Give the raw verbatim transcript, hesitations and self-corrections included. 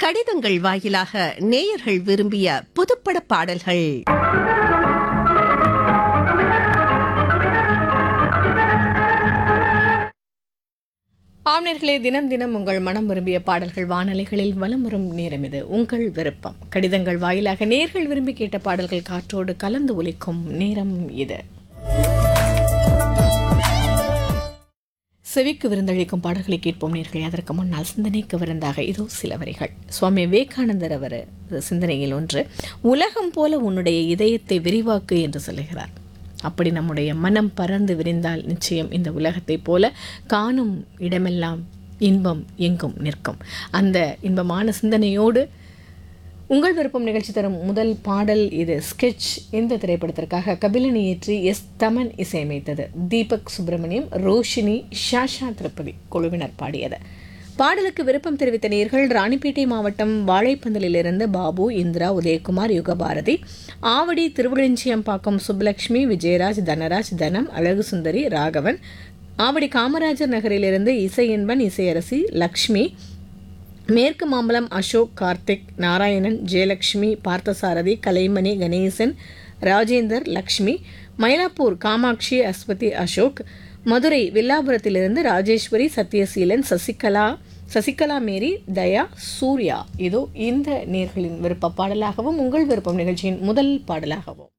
கடிதங்கள் வாயிலாக நேயர்கள் விரும்பிய புதுப்பட பாடல்கள். ஆம்நேர்களே, தினம் தினம் உங்கள் மனம் விரும்பிய பாடல்கள் வானொலிகளில் வலம் வரும் நேரம் இது. உங்கள் விருப்பம் கடிதங்கள் வாயிலாக நேயர்கள் விரும்பி கேட்ட பாடல்கள் காற்றோடு கலந்து ஒலிக்கும் நேரம் இது. செவிக்கு விருந்தளிக்கும் பாடல்களை கேட்போம் நேயர்களே. அதற்கு முன்னால் சிந்தனைக்கு விருந்தாக இதோ சில வரிகள். சுவாமி விவேகானந்தர் அவர் சிந்தனையில் ஒன்று, உலகம் போல உன்னுடைய இதயத்தை விரிவாக்கு என்று சொல்லுகிறார். அப்படி நம்முடைய மனம் பறந்து விரிந்தால் நிச்சயம் இந்த உலகத்தைப் போல காணும் இடமெல்லாம் இன்பம் எங்கும் நிற்கும். அந்த இன்பமான சிந்தனையோடு உங்கள் விருப்பம் நிகழ்ச்சி தரும் முதல் பாடல் இது. ஸ்கெட்ச் இந்த திரைப்படத்திற்காக கபிலன் இயற்றி எஸ் தமன் இசையமைத்தது. தீபக் சுப்பிரமணியம், ரோஷினி, ஷாஷா திருப்பதி குழுவினர் பாடியது. பாடலுக்கு விருப்பம் தெரிவித்த நேயர்கள் ராணிப்பேட்டை மாவட்டம் வாழைப்பந்தலிலிருந்து பாபு, இந்திரா, உதயகுமார், யுகபாரதி, ஆவடி திருவழிஞ்சியம்பாக்கம் சுப்புலட்சுமி, விஜயராஜ், தனராஜ், தனம், அழகு சுந்தரி, ராகவன், ஆவடி காமராஜர் நகரிலிருந்து இசையன்பன், இசையரசி, லக்ஷ்மி, மேற்கு மாம்பலம் அசோக், கார்த்திக், நாராயணன், ஜெயலட்சுமி, பார்த்தசாரதி, கலைமணி, கணேசன், ராஜேந்தர், லக்ஷ்மி, மயிலாப்பூர் காமாட்சி, அஸ்வதி, அசோக், மதுரை வில்லாபுரத்திலிருந்து ராஜேஸ்வரி, சத்யசீலன், சசிகலா சசிகலா மேரி, தயா, சூர்யா. இதோ இந்த நேயர்களின் விருப்ப பாடலாகவும் உங்கள் விருப்பம் நிகழ்ச்சியின் முதல் பாடலாகவும்